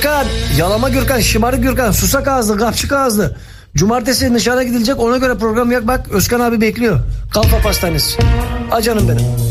Gürkan, yalama Gürkan, şımarık Gürkan, susak ağızlı, kapçık ağızlı. Cumartesi nişana gidilecek, ona göre program yak bak. Özkan abi bekliyor. Kalfa Pastanesi. Ha canım benim.